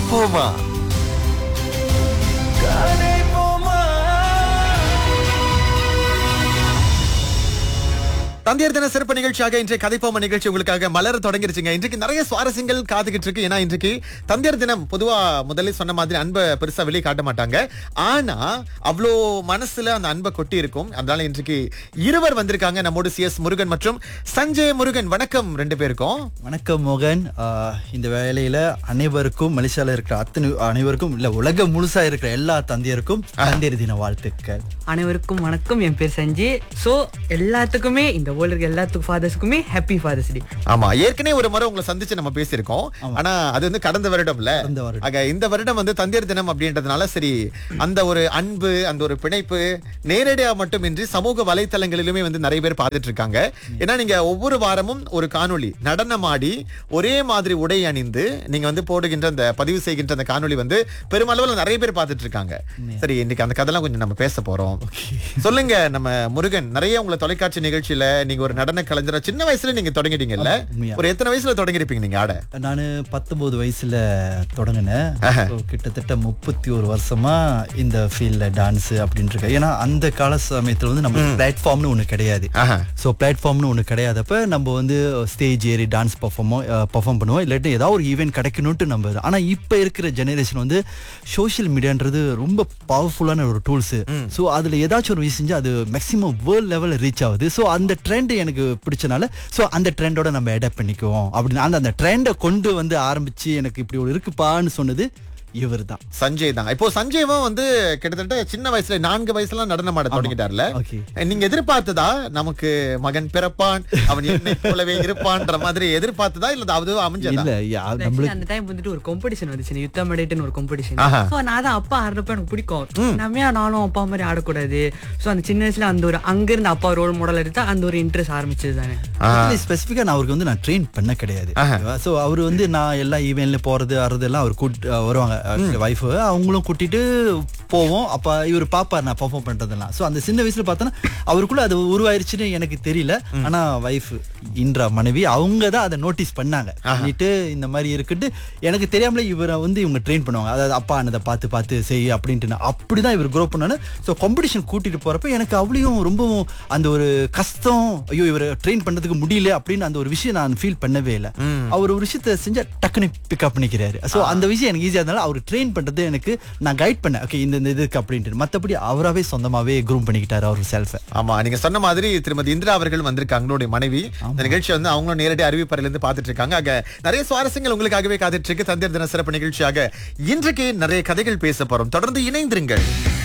போமா. தந்தையர் தின சிறப்பு நிகழ்ச்சியாக இன்றைய கதைப்போம நிகழ்ச்சி உங்களுக்காக மலர தொடங்கிருச்சுங்க. இன்றைக்கு நிறைய சுவாரஸ்யங்கள் காத்துக்கிட்டு இருக்கு. ஏன்னா இன்றைக்கு தந்தையர் தினம். பொதுவா முதல்ல சொன்ன மாதிரி அன்பை பெருசா வெளியே காட்ட மாட்டாங்க. ஆனா அவ்வளோ மனசுல அந்த அன்பை கொட்டி இருக்கும். அதனால இன்றைக்கு இருவர் வந்திருக்காங்க நம்மோடு. CS முருகன் மற்றும் சஞ்சய் முருகன். வணக்கம் ரெண்டு பேருக்கும். வணக்கம் மோகன். இந்த வேலையில அனைவருக்கும், மலேசியால இருக்கிற அனைவருக்கும், இல்ல உலகம் முழுசா இருக்கிற எல்லா தந்தையருக்கும் தந்தையர் தின வாழ்த்துக்கள். அனைவருக்கும் வணக்கம். என் பேர் சஞ்சய். சோ எல்லாத்துக்குமே, இந்த வேர்ல்ட் இருக்க எல்லாத்துக்கும் ஃபாதர்ஸ்க்குமே ஹாப்பி ஃபாதர்ஸ் டே. ஆமா, ஏற்கனவே ஒரு முறை உங்களை சந்திச்சு நம்ம பேசியிருக்கோம். ஆனா அது வந்து கடந்த வருடம்ல. இந்த வருடம் வந்து தந்தையர் தினம் அப்படின்றதுனால சரி, அந்த ஒரு அன்பு, அந்த ஒரு பிணைப்பு நேரடியா மட்டுமின்றி சமூக வலைத்தளங்களிலுமே வந்து நிறைய பேர் பார்த்துட்டு இருக்காங்க. ஏன்னா நீங்க ஒவ்வொரு வாரமும் ஒரு காணொளி நடனமாடி ஒரே மாதிரி உடை அணிந்து நீங்க வந்து போடுகின்ற அந்த பதிவு செய்கின்ற அந்த காணொளி வந்து பெருமளவுல நிறைய பேர் பார்த்துட்டு இருக்காங்க. சரி, இன்னைக்கு அந்த கதைலாம் கொஞ்சம் நம்ம பேச போறோம். சொல்லுங்க நம்ம முருகன், நிறைய உங்களை தொலைக்காட்சி நிகழ்ச்சியில நீங்க ஒரு நடன கலைஞரா சின்ன வயசுல நீங்க தொடங்கிட்டீங்கல்ல? ஒரு எத்தனை வயசுல தொடங்கிருப்பீங்க நீங்க ஆட? நானு 19 வயசுல தொடங்கினேன். கிட்டத்தட்ட 31 வருஷமா இந்த ஃபீல்ட்ல டான்ஸ் அப்படின்னு இருக்கு. ஏன்னா அந்த கால சமயத்துல வந்து நம்ம பிளாட்ஃபார்ம்னு ஒண்ணு கிடையாது. சோ பிளாட்ஃபார்ம்னு ஒண்ணு கிடையாதப்ப நம்ம வந்து ஸ்டேஜ் ஏறி டான்ஸ் பெர்ஃபார்ம் பண்ணுவோம். இல்லாட்டி ஏதாவது ஒரு ஈவென்ட் கிடைக்கணும்ட்டு நம்ம. ஆனா இப்ப இருக்கிற ஜெனரேஷன் வந்து சோசியல் மீடியான்றது ரொம்ப பவர்ஃபுல்லான ஒரு டூல்ஸ். சோ அதுல ஏதாச்சும் ஒரு விஷயம் செஞ்சு அது மேக்ஸிமம் வேர்ல்ட் லெவல்ல ரீச் ஆகுது. சோ அந்த ட்ரெண்ட் எனக்கு பிடிச்சனால சோ அந்த ட்ரெண்டோட நம்ம அடாப்ட் பண்ணிக்குவோம் அப்படின்னு அந்த ட்ரெண்டை கொண்டு வந்து ஆரம்பிச்சு எனக்கு இப்படி ஒரு இருக்குப்பான்னு சொன்னது இவர் தான், சஞ்சய் தான். இப்போ சஞ்சய்வும் வந்து கிட்டத்தட்ட சின்ன வயசுல 4 வயசுல நடனம் ஆட தொடங்கிட்டார்ல. நீங்க எதிர்பார்த்ததா நமக்கு மகன் பிறப்பான், அவன் என்னை போலவே இருப்பான்ற மாதிரி எதிர்பார்த்ததா இல்ல அது அமைஞ்சதா? இல்ல, நம்மளுக்கு அந்த டைம் வந்துட்டு ஒரு காம்படிஷன் வந்துச்சு, யுத்தமடைட்டுன்னு ஒரு காம்படிஷன். சோ நான் தான் அப்பா ஆடுறப்ப எனக்கு பிடிக்கும். நம்ம நானும் அப்பா மாதிரி ஆடக்கூடாது. சோ அந்த சின்ன வயசுல அந்த ஒரு அங்க இருந்து அப்பா ரோல் மாடல் எடுத்தா அந்த ஒரு இன்ட்ரெஸ்ட் ஆரம்பிச்சது தானே. ஸ்பெசிபிக்கா நான் அவருக்கு வந்து நான் ட்ரெயின் பண்ண கிடையாது. சோ அவரு வந்து நான் எல்லா ஈவென்ட்ல போறது ஆறது எல்லாம் அவர் வருவாங்க. வைஃப் அவங்களும் கூட்டிட்டு போவோம். அப்ப இவர் பாப்பார் நான் பெர்ஃபார்ம் பண்றதெல்லாம். சோ அந்த சின்ன வயசுல பார்த்தோன்னா அவருக்குள்ள அது உருவாயிருச்சுன்னு எனக்கு தெரியல. ஆனா வைஃப் இன்றா மனைவி அவங்க தான் அதை நோட்டீஸ் பண்ணாங்க. பண்ணிட்டு இந்த மாதிரி இருக்குட்டு எனக்கு தெரியாமலே இவரை வந்து இவங்க ட்ரெயின் பண்ணுவாங்க. அதாவது அப்பா அதை பார்த்து பார்த்து செய் அப்படின்ட்டு அப்படிதான் இவர் க்ரோ பண்ணானு. ஸோ காம்படிஷன் கூட்டிட்டு போறப்ப எனக்கு அவ்வளவும் ரொம்பவும் அந்த ஒரு கஷ்டம், ஐயோ இவர் ட்ரெயின் பண்றதுக்கு முடியல அப்படின்னு அந்த ஒரு விஷயம் நான் ஃபீல் பண்ணவே இல்லை. அவர் ஒரு விஷயத்த செஞ்சா டக்குன்னு பிக்கப் பண்ணிக்கிறாரு. ஸோ அந்த விஷயம் எனக்கு ஈஸியா இருந்தாலும் அவர் ட்ரெயின் பண்றது எனக்கு நான் கைட் பண்ணேன். ஓகே இந்த இதுக்கு அப்படின்ட்டு. மற்றபடி அவராவே சொந்தமாவே க்ரூம் பண்ணிக்கிட்டாரு அவர் செல்ஃப். ஆமா, நீங்க சொன்ன மாதிரி திருமதி இந்திரா அவர்கள் வந்திருக்காங்க, அவங்களுடைய மனைவி. இந்த நிகழ்ச்சி வந்து அவங்களும் நேரடி அறிவிப்பறையில இருந்து பார்த்துட்டு இருக்காங்க. ஆக நிறைய சுவாரஸ்யங்கள் உங்களுக்காகவே காத்துட்டு இருக்கு. தந்தையர் தின சிறப்பு நிகழ்ச்சியாக இன்றைக்கு நிறைய கதைகள் பேச போறோம். தொடர்ந்து இணைந்திருங்கள்.